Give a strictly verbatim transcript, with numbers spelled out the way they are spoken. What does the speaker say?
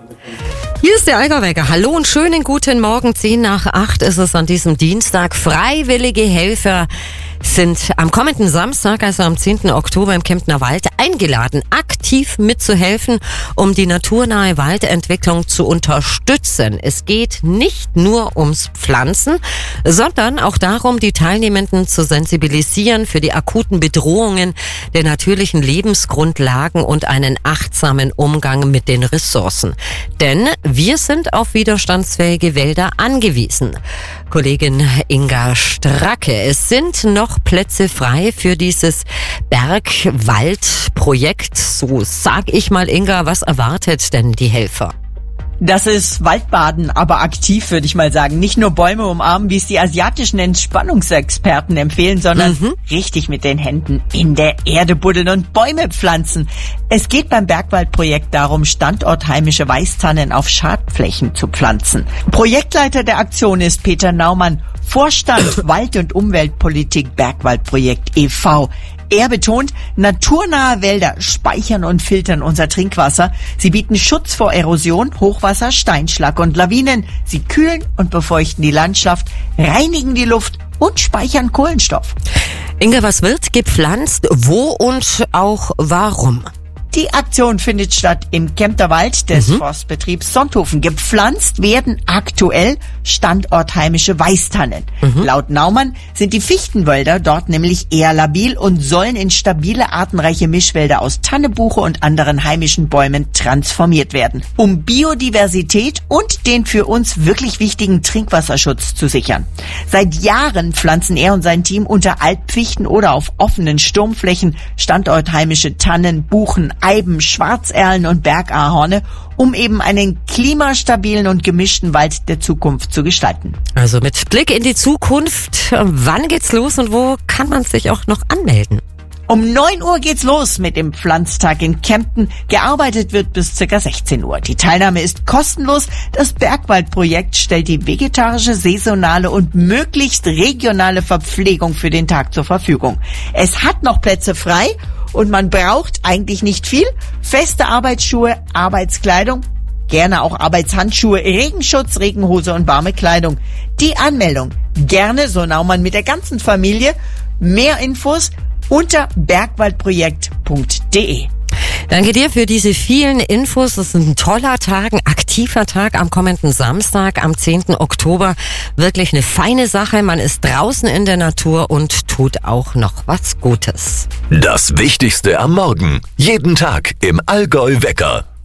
Hier ist der Allgäuwecker. Hallo und schönen guten Morgen. Zehn nach acht ist es an diesem Dienstag. Freiwillige Helfer sind am kommenden Samstag, also am zehnten Oktober im Kemptner Wald, eingeladen, aktiv mitzuhelfen, um die naturnahe Waldentwicklung zu unterstützen. Es geht nicht nur ums Pflanzen, sondern auch darum, die Teilnehmenden zu sensibilisieren für die akuten Bedrohungen der natürlichen Lebensgrundlagen und einen achtsamen Umgang mit den Ressourcen. Denn wir sind auf widerstandsfähige Wälder angewiesen. Kollegin Inga Stracke, es sind noch Plätze frei für dieses Bergwaldprojekt. So sag ich mal, Inga, was erwartet denn die Helfer? Das ist Waldbaden, aber aktiv, würde ich mal sagen. Nicht nur Bäume umarmen, wie es die asiatischen Entspannungsexperten empfehlen, sondern mhm. richtig mit den Händen in der Erde buddeln und Bäume pflanzen. Es geht beim Bergwaldprojekt darum, standortheimische Weißtannen auf Schadflächen zu pflanzen. Projektleiter der Aktion ist Peter Naumann, Vorstand Wald- und Umweltpolitik Bergwaldprojekt e V Er betont, naturnahe Wälder speichern und filtern unser Trinkwasser. Sie bieten Schutz vor Erosion, Hochwasser, Steinschlag und Lawinen. Sie kühlen und befeuchten die Landschaft, reinigen die Luft und speichern Kohlenstoff. Inga, was wird gepflanzt, wo und auch warum? Die Aktion findet statt im Kemptner Wald des mhm. Forstbetriebs Sonthofen. Gepflanzt werden aktuell standortheimische Weißtannen. Mhm. Laut Naumann sind die Fichtenwälder dort nämlich eher labil und sollen in stabile, artenreiche Mischwälder aus Tanne, Buche und anderen heimischen Bäumen transformiert werden, um Biodiversität und den für uns wirklich wichtigen Trinkwasserschutz zu sichern. Seit Jahren pflanzen er und sein Team unter Altfichten oder auf offenen Sturmflächen standortheimische Tannen, Buchen, Eiben, Schwarzerlen und Bergahorne, um eben einen klimastabilen und gemischten Wald der Zukunft zu gestalten. Also mit Blick in die Zukunft, wann geht's los und wo kann man sich auch noch anmelden? Um neun Uhr geht's los mit dem Pflanztag in Kempten. Gearbeitet wird bis circa sechzehn Uhr. Die Teilnahme ist kostenlos. Das Bergwaldprojekt stellt die vegetarische, saisonale und möglichst regionale Verpflegung für den Tag zur Verfügung. Es hat noch Plätze frei und man braucht eigentlich nicht viel. Feste Arbeitsschuhe, Arbeitskleidung, gerne auch Arbeitshandschuhe, Regenschutz, Regenhose und warme Kleidung. Die Anmeldung gerne, so Naumann, mit der ganzen Familie. Mehr Infos unter bergwaldprojekt punkt de. Danke dir für diese vielen Infos. Das ist ein toller Tag, ein aktiver Tag am kommenden Samstag, am zehnten Oktober. Wirklich eine feine Sache. Man ist draußen in der Natur und tut auch noch was Gutes. Das Wichtigste am Morgen. Jeden Tag im Allgäu-Wecker.